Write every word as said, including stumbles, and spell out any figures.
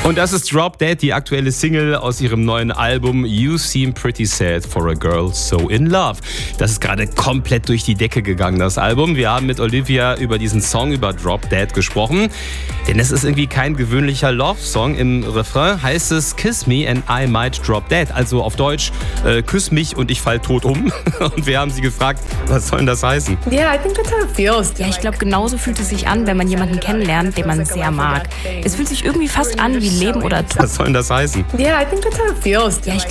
Und das ist Drop Dead, die aktuelle Single aus ihrem neuen Album You Seem Pretty Sad for a Girl So in Love. Das ist gerade komplett durch die Decke gegangen, das Album. Wir haben mit Olivia über diesen Song, über Drop Dead gesprochen. Denn es ist irgendwie kein gewöhnlicher Love-Song. Im Refrain heißt es Kiss me and I might drop dead. Also auf Deutsch, äh, küss mich und ich fall tot um. Und wir haben sie gefragt, was soll denn das heißen? Yeah, I think that's how it feels. Ja, ich glaube, genauso fühlt es sich an, wenn man jemanden kennenlernt, den man sehr mag. Es fühlt sich irgendwie fast an wie Leben oder Tod. Was soll denn das heißen? Yeah, I think that's how it feels. Ja, ich